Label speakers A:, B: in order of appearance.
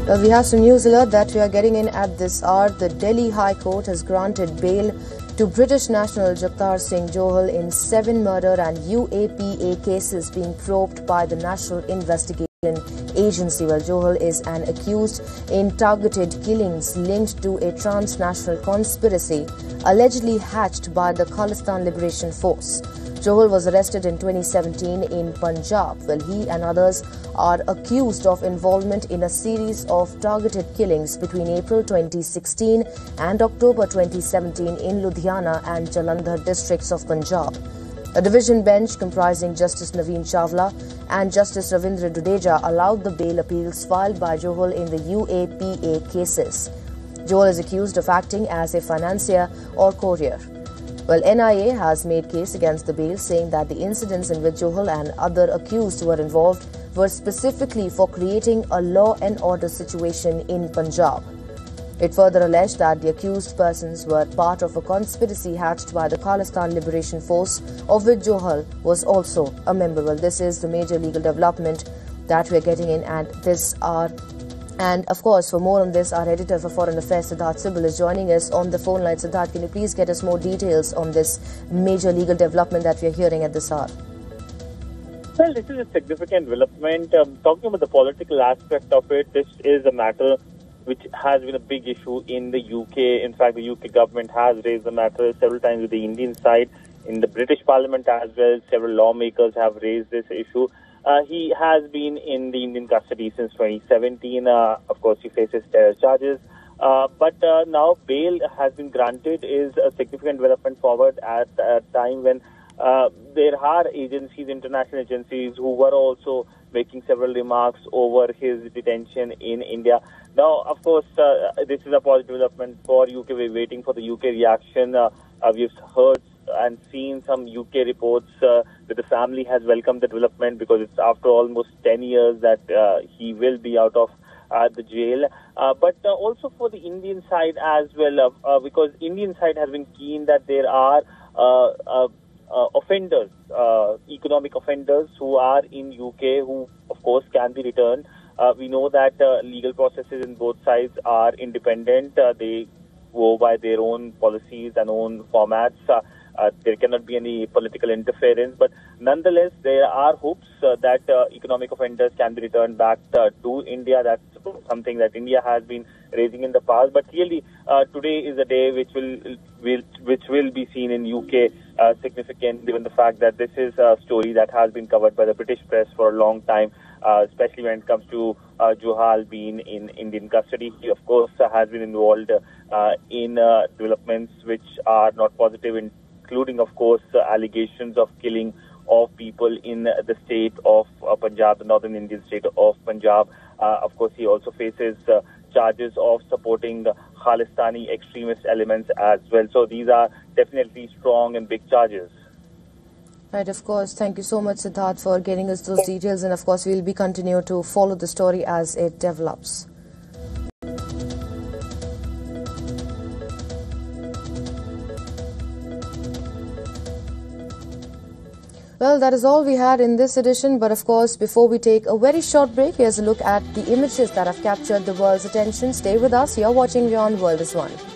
A: We have some news alert that we are getting in at this hour. The Delhi High Court has granted bail to British national Jagtar Singh Johal in 7 murder and UAPA cases being probed by the National Investigation Agency. Well, Johal is an accused in targeted killings linked to a transnational conspiracy allegedly hatched by the Khalistan Liberation Force. Johal was arrested in 2017 in Punjab. Well, he and others are accused of involvement in a series of targeted killings between April 2016 and October 2017 in Ludhiana and Jalandhar districts of Punjab. A division bench comprising Justice Naveen Chawla and Justice Ravindra Dudeja allowed the bail appeals filed by Johal in the UAPA cases. Johal is accused of acting as a financier or courier. Well, NIA has made case against the bail, saying that the incidents in which Johal and other accused were involved were specifically for creating a law and order situation in Punjab. It further alleged that the accused persons were part of a conspiracy hatched by the Khalistan Liberation Force, of which Johal was also a member. Well, this is the major legal development that we are getting in at this hour. And of course, for more on this, our editor for Foreign Affairs, Siddharth Sibal, is joining us on the phone line. Siddharth, can you please get us more details on this major legal development that we are hearing at this hour?
B: Well, this is a significant development. Talking about the political aspect of it, this is a matter which has been a big issue in the UK. In fact, the UK government has raised the matter several times with the Indian side. In the British Parliament as well, several lawmakers have raised this issue. He has been in the Indian custody since 2017. Of course, he faces terror charges. But now bail has been granted is a significant development forward at a time when there are agencies, international agencies, who were also making several remarks over his detention in India. Now, of course, this is a positive development for UK. We're waiting for the UK reaction. We've heard and seen some UK reports that the family has welcomed the development because it's after almost 10 years that he will be out of the jail. But also for the Indian side as well, because Indian side has been keen that there are offenders, economic offenders who are in UK who, of course, can be returned. We know that legal processes in both sides are independent. They go by their own policies and own formats. There cannot be any political interference, but nonetheless, there are hopes that economic offenders can be returned back to India. That's something that India has been raising in the past. But clearly, today is a day which will be seen in UK significant, given the fact that this is a story that has been covered by the British press for a long time, especially when it comes to Johal being in Indian custody. He, of course, has been involved in developments which are not positive, including, of course, allegations of killing of people in the state of Punjab, the northern Indian state of Punjab. Of course, he also faces charges of supporting Khalistani extremist elements as well. So these are definitely strong and big charges.
A: Right, of course. Thank you so much, Siddharth, for getting us those details. And of course, we'll be continue to follow the story as it develops. Well, that is all we had in this edition. But of course, before we take a very short break, here's a look at the images that have captured the world's attention. Stay with us. You're watching Beyond World is One.